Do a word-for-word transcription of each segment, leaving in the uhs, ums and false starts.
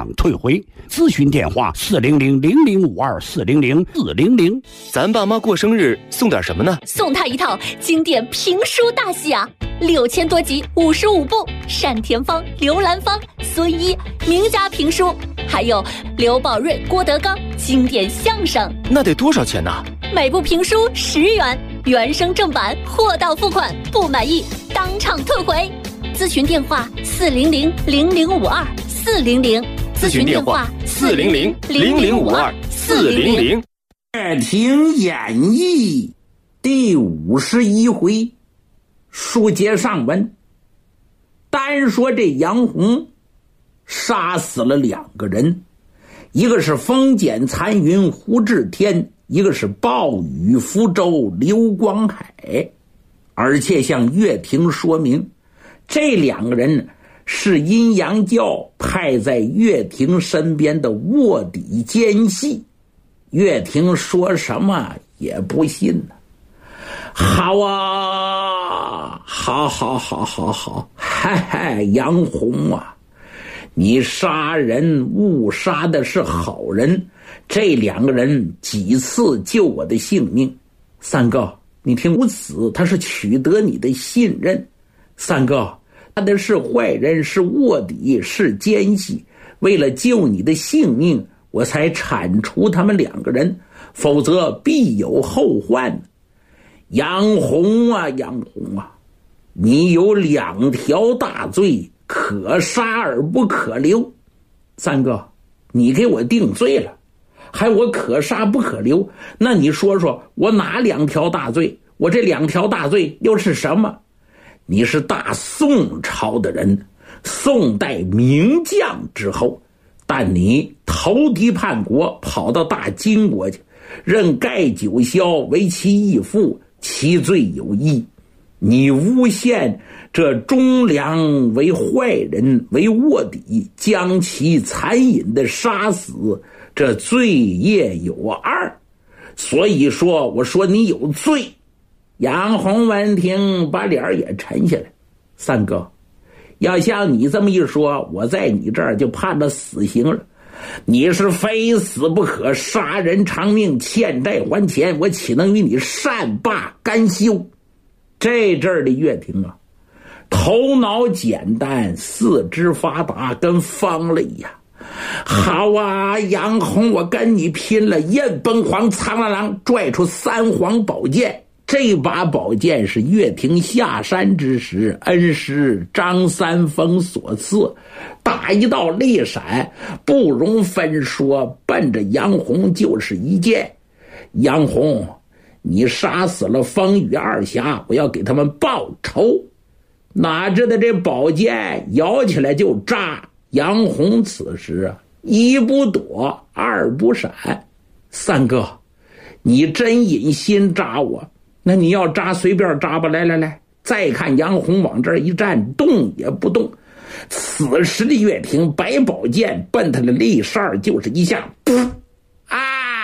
场退回。咨询电话：四零零零零五二四零零四零零。 咱爸妈过生日送点什么呢？ 送他一套经典评书大戏啊，六千多集，五十五部，单田芳、刘兰芳、孙一名家评书，还有刘宝瑞、郭德纲经典相声。 那得多少钱呢？ 每部评书十元，原声正版，货到付款，不满意当场退回。咨询电话：四零零零零五二四零零。 咨询电话：四零零零零五二四零零。 乐亭演义第五十一回，书接上文。单说这杨洪杀死了两个人，一个是风简残云胡志天，一个是暴雨福州刘光海，而且向乐亭说明，这两个人是阴阳教派在乐亭身边的卧底奸细。乐亭说什么也不信呢。好啊，好好好好好，嗨嗨，杨洪啊，你杀人误杀的是好人，这两个人几次救我的性命。三哥，你听，如此他是取得你的信任。三哥，他的是坏人，是卧底，是奸细，为了救你的性命，我才铲除他们两个人，否则必有后患。杨洪啊，杨洪啊，你有两条大罪，可杀而不可留。三哥，你给我定罪了，还我可杀不可留，那你说说我哪两条大罪？我这两条大罪又是什么？你是大宋朝的人，宋代名将之后，但你投敌叛国，跑到大金国去，任盖九霄为其义父，其罪有一。你诬陷这忠良为坏人，为卧底，将其残忍的杀死，这罪业有二，所以说我说你有罪。杨洪闻听，把脸也沉下来。三哥，要像你这么一说，我在你这儿就判了死刑了。你是非死不可，杀人偿命，欠债还钱，我岂能与你善罢甘休？这阵儿的乐亭啊，头脑简单，四肢发达，跟方了一样。好啊，杨洪，我跟你拼了！燕崩黄苍狼狼拽出三黄宝剑，这把宝剑是乐亭下山之时恩师张三丰所赐，打一道泪闪，不容分说，奔着杨洪就是一剑。杨洪，你杀死了风雨二侠，我要给他们报仇。哪知道这宝剑摇起来就扎。杨洪此时啊，一不躲，二不闪。三哥，你真忍心扎我？那你要扎随便扎吧，来来来。再看杨洪往这儿一站，动也不动。此时的乐亭摆宝剑奔他的肋扇就是一下，噗啊！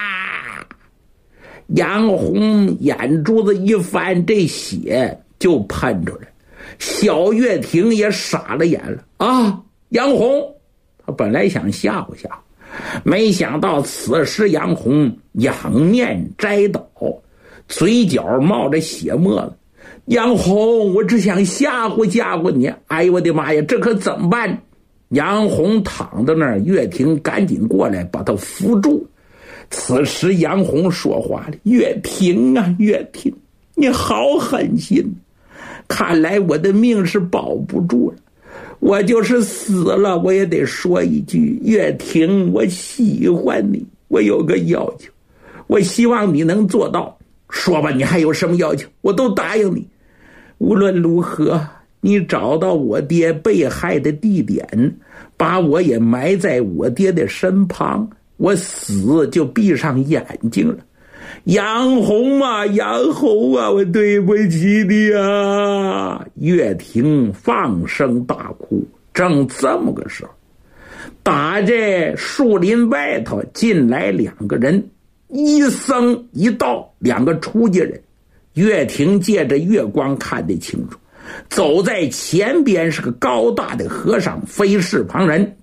杨洪眼珠子一翻，这血就喷出来。小乐亭也傻了眼了啊！杨洪，他本来想吓唬吓唬，没想到此时杨洪仰面摘倒，嘴角冒着血沫子。杨洪，我只想吓唬吓唬你。哎呦我的妈呀，这可怎么办？杨洪躺在那儿，乐亭赶紧过来把他扶住。此时杨洪说话了：乐亭啊，乐亭，你好狠心，看来我的命是保不住了。我就是死了，我也得说一句，乐亭，我喜欢你，我有个要求，我希望你能做到。说吧，你还有什么要求？我都答应你。无论如何，你找到我爹被害的地点，把我也埋在我爹的身旁，我死就闭上眼睛了。杨洪啊，杨洪啊，我对不起你啊！乐亭放声大哭。正这么个时候，打这树林外头进来两个人，一僧一道，两个出家人。乐亭借着月光看得清楚，走在前边是个高大的和尚，非是旁人，